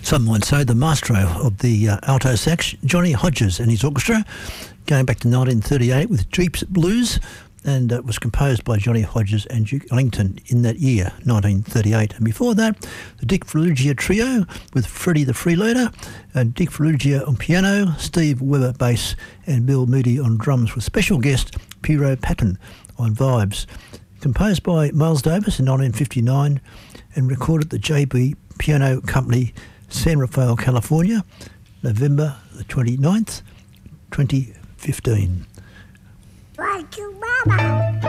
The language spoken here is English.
some might say the maestro of the alto sax, Johnny Hodges and his orchestra, going back to 1938 with Jeeps Blues, and it was composed by Johnny Hodges and Duke Ellington in that year, 1938. And before that, the Dick Ferrugia Trio with Freddie the Freeloader, and Dick Ferrugia on piano, Steve Weber bass, and Bill Moody on drums, with special guest Piero Patton on vibes. Composed by Miles Davis in 1959 and recorded at the JB Piano Company, San Rafael, California, November the 29th, 2015. Thank you, Mama.